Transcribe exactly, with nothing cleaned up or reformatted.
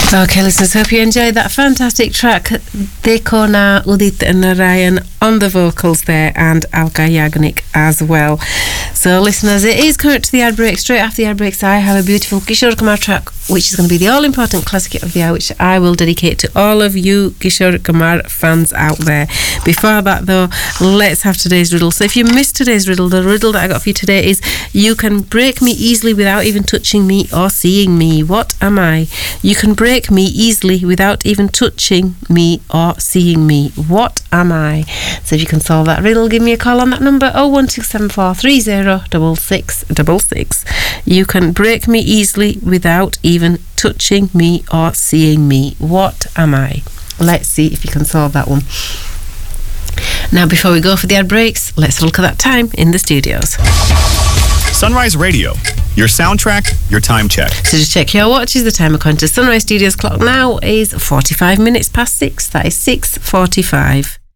Okay, listeners, hope you enjoyed that fantastic track. Dekho Na Udit Narayan on the vocals there, and Alka Yagnik as well. So, listeners, it is coming to the ad break. Straight after the ad breaks, I have a beautiful Kishore Kumar track, which is going to be the all-important classic of the hour, which I will dedicate to all of you Kishore Kumar fans out there. Before that, though, let's have today's riddle. So, if you missed today's riddle, the riddle that I got for you today is: you can break me easily without even touching me or seeing me. What am I? You can break me easily without even touching me or seeing me. What am I? So if you can solve that riddle, give me a call on that number, oh one six seven four three zero six six six six. You can break me easily without even touching me or seeing me. What am I? Let's see if you can solve that one. Now, before we go for the ad breaks, let's look at that time in the studios. Sunrise Radio, your soundtrack, your time check. So just check your watches. The time according to Sunrise Studios clock now is forty-five minutes past six. That is six forty-five.